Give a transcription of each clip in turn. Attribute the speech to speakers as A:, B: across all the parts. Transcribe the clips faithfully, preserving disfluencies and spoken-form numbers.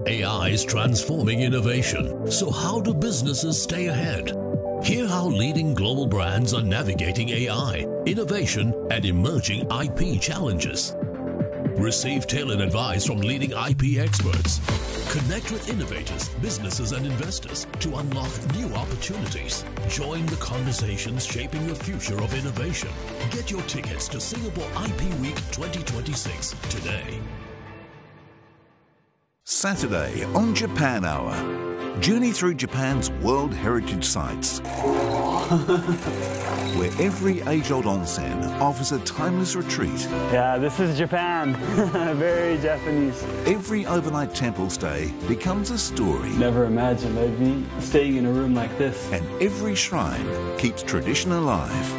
A: A I is transforming innovation, so how do businesses stay ahead? Hear how leading global brands are navigating A I, innovation, and emerging I P challenges. Receive tailored advice from leading I P experts. Connect with innovators, businesses, and investors to unlock new opportunities. Join the conversations shaping the future of innovation. Get your tickets to Singapore I P Week twenty twenty-six today.
B: Saturday on Japan Hour. Journey through Japan's World Heritage Sites, where every age-old onsen offers a timeless retreat.
C: Yeah, this is Japan. Very Japanese.
B: Every overnight temple stay becomes a story.
C: Never imagined I'd be staying in a room like this.
B: And every shrine keeps tradition alive.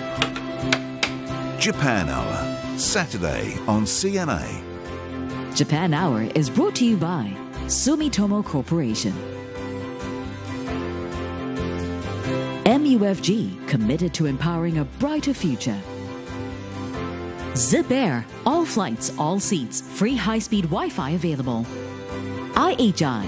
B: Japan Hour, Saturday on C N A.
D: Japan Hour is brought to you by Sumitomo Corporation. M U F G, committed to empowering a brighter future. Zip Air, all flights, all seats, free high-speed Wi-Fi available. I H I.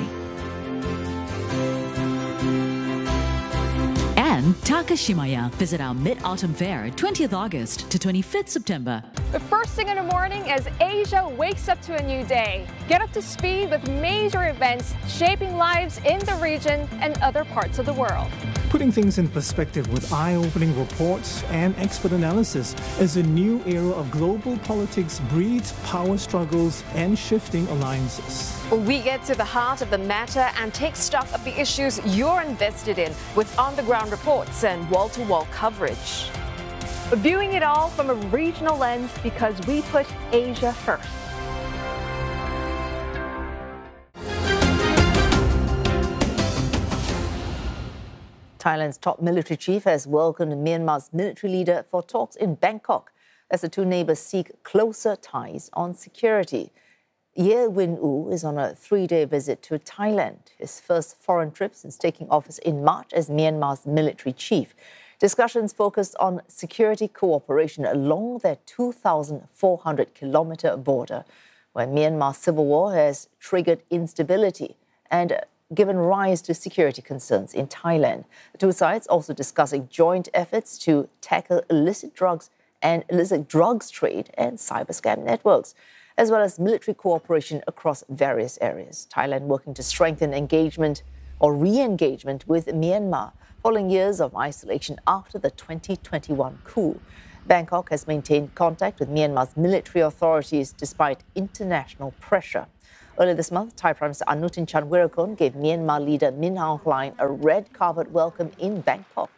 D: And Takashimaya. Visit our Mid-Autumn Fair, twentieth August to twenty-fifth September.
E: The first thing in the morning as Asia wakes up to a new day. Get up to speed with major events shaping lives in the region and other parts of the world.
F: Putting things in perspective with eye-opening reports and expert analysis as a new era of global politics breeds power struggles and shifting alliances.
G: We get to the heart of the matter and take stock of the issues you're invested in with on-the-ground reports and wall-to-wall coverage.
E: Viewing it all from a regional lens because we put Asia first.
H: Thailand's top military chief has welcomed Myanmar's military leader for talks in Bangkok as the two neighbors seek closer ties on security. Ye Win Oo is on a three-day visit to Thailand, his first foreign trip since taking office in March as Myanmar's military chief. Discussions focused on security cooperation along their two thousand four hundred kilometre border, where Myanmar's civil war has triggered instability and given rise to security concerns in Thailand. The two sides also discussing joint efforts to tackle illicit drugs and illicit drugs trade and cyber scam networks, as well as military cooperation across various areas. Thailand working to strengthen engagement or re-engagement with Myanmar following years of isolation after the twenty twenty-one coup. Bangkok has maintained contact with Myanmar's military authorities despite international pressure. Earlier this month, Thai Prime Minister Anutin Charnvirakul gave Myanmar leader Min Aung Hlaing a red carpet welcome in Bangkok.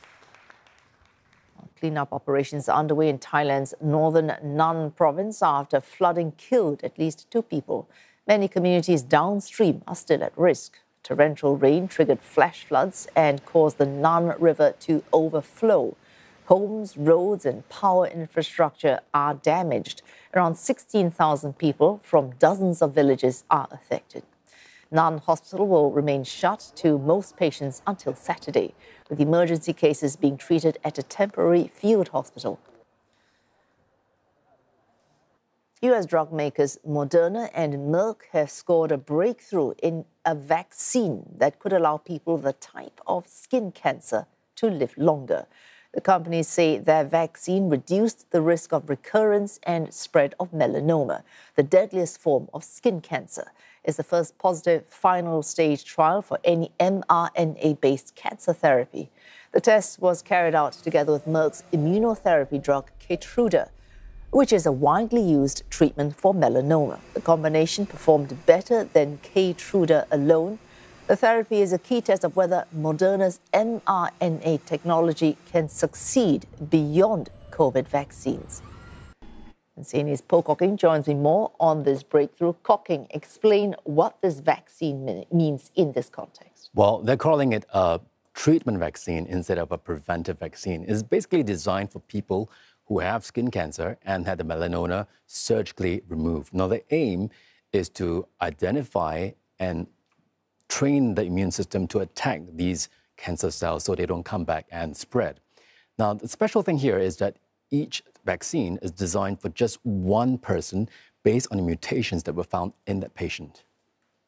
H: Cleanup operations are underway in Thailand's northern Nan province after flooding killed at least two people. Many communities downstream are still at risk. Torrential rain triggered flash floods and caused the Nan River to overflow. Homes, roads, and power infrastructure are damaged. Around sixteen thousand people from dozens of villages are affected. Nan Hospital will remain shut to most patients until Saturday, with emergency cases being treated at a temporary field hospital. U S drug makers Moderna and Merck have scored a breakthrough in a vaccine that could allow people with a type of skin cancer to live longer. The companies say their vaccine reduced the risk of recurrence and spread of melanoma, the deadliest form of skin cancer. It's the first positive final stage trial for any mRNA-based cancer therapy. The test was carried out together with Merck's immunotherapy drug Keytruda, which is a widely used treatment for melanoma. The combination performed better than Keytruda alone. The therapy is a key test of whether Moderna's mRNA technology can succeed beyond COVID vaccines. And C N A's Paul Cocking joins me more on this breakthrough. Cocking, explain what this vaccine means in this context.
I: Well, they're calling it a treatment vaccine instead of a preventive vaccine. It's basically designed for people who have skin cancer and had the melanoma surgically removed. Now, the aim is to identify and train the immune system to attack these cancer cells so they don't come back and spread. Now, the special thing here is that each vaccine is designed for just one person based on the mutations that were found in that patient.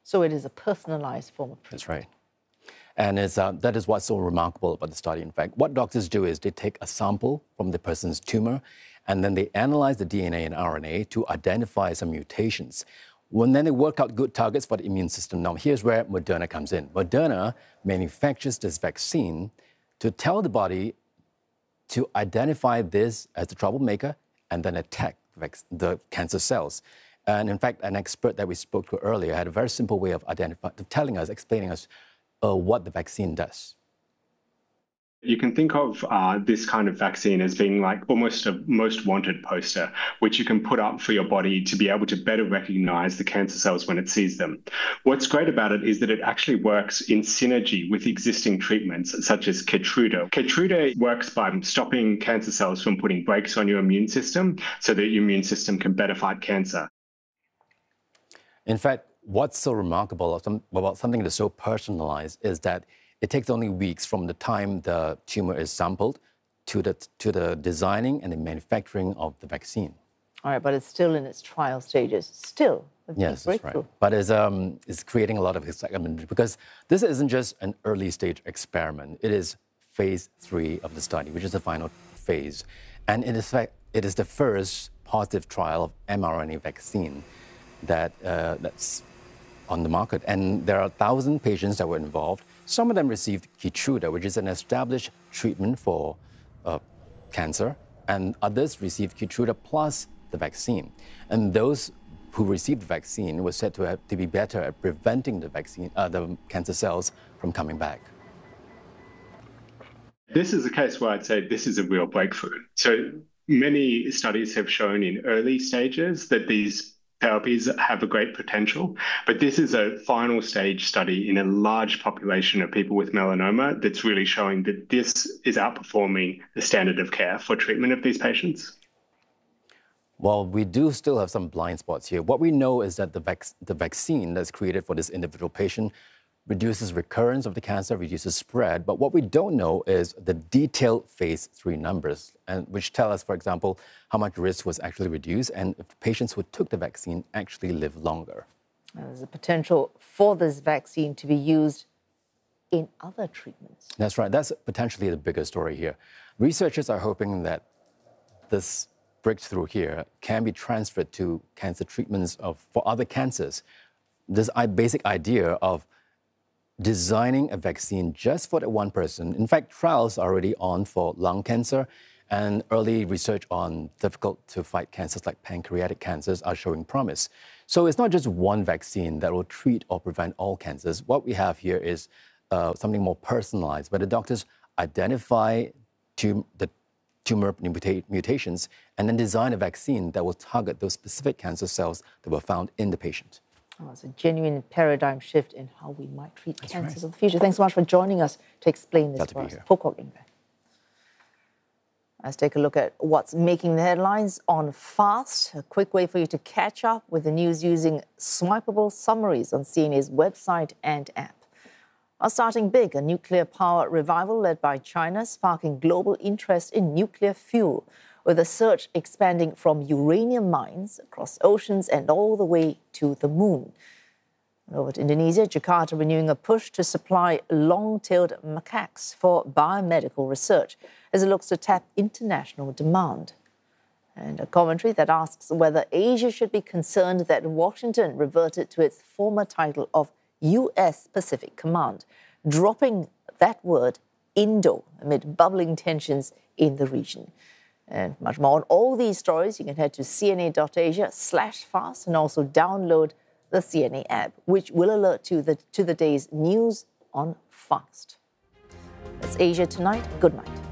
H: So it is a personalized form of treatment.
I: That's right. And it's, uh, that is what's so remarkable about the study. In fact, what doctors do is they take a sample from the person's tumor, and then they analyze the D N A and R N A to identify some mutations. When then they work out good targets for the immune system. Now, here's where Moderna comes in. Moderna manufactures this vaccine to tell the body to identify this as the troublemaker and then attack the cancer cells. And in fact, an expert that we spoke to earlier had a very simple way of identifying, telling us, explaining us uh, what the vaccine does.
J: You can think of uh, this kind of vaccine as being like almost a most wanted poster, which you can put up for your body to be able to better recognize the cancer cells when it sees them. What's great about it is that it actually works in synergy with existing treatments, such as Keytruda. Keytruda works by stopping cancer cells from putting brakes on your immune system so that your immune system can better fight cancer.
I: In fact, what's so remarkable about something that's so personalized is that it takes only weeks from the time the tumor is sampled to the, to the designing and the manufacturing of the vaccine.
H: All right, but it's still in its trial stages. Still a big
I: yes,
H: breakthrough.
I: That's right. But it's, um, it's creating a lot of excitement because this isn't just an early stage experiment. It is phase three of the study, which is the final phase. And it is, fact, it is the first positive trial of mRNA vaccine that, uh, that's on the market. And there are one thousand patients that were involved. Some of them received Keytruda, which is an established treatment for uh, cancer, and others received Keytruda plus the vaccine. And those who received the vaccine were said to have to be better at preventing the vaccine, uh, the cancer cells from coming back.
J: This is a case where I'd say this is a real breakthrough. So many studies have shown in early stages that these therapies have a great potential, but this is a final stage study in a large population of people with melanoma that's really showing that this is outperforming the standard of care for treatment of these patients.
I: Well, we do still have some blind spots here. What we know is that the, vac the vaccine that's created for this individual patient reduces recurrence of the cancer, reduces spread. But what we don't know is the detailed phase three numbers, and which tell us, for example, how much risk was actually reduced and if patients who took the vaccine actually live longer.
H: Now, there's a potential for this vaccine to be used in other treatments.
I: That's right. That's potentially the bigger story here. Researchers are hoping that this breakthrough here can be transferred to cancer treatments of, for other cancers. This basic idea of designing a vaccine just for that one person. In fact, trials are already on for lung cancer, and early research on difficult-to-fight cancers like pancreatic cancers are showing promise. So it's not just one vaccine that will treat or prevent all cancers. What we have here is uh, something more personalized, where the doctors identify tum the tumor muta mutations and then design a vaccine that will target those specific cancer cells that were found in the patient.
H: Oh, it's a genuine paradigm shift in how we might treat
I: That's
H: cancers
I: right.
H: of the future. Thanks so much for joining us to explain this
I: Glad to
H: for
I: be
H: us.
I: here.
H: Pol Kok Ling. Let's take a look at what's making the headlines on Fast. A quick way for you to catch up with the news using swipeable summaries on C N A's website and app. Are starting big, a nuclear power revival led by China sparking global interest in nuclear fuel, with the search expanding from uranium mines across oceans and all the way to the moon. Over to Indonesia, Jakarta renewing a push to supply long-tailed macaques for biomedical research as it looks to tap international demand. And a commentary that asks whether Asia should be concerned that Washington reverted to its former title of U S Pacific Command, dropping that word Indo amid bubbling tensions in the region. And much more on all these stories, you can head to cna.asia slash fast and also download the C N A app, which will alert you the, to the day's news on Fast. That's Asia Tonight. Good night.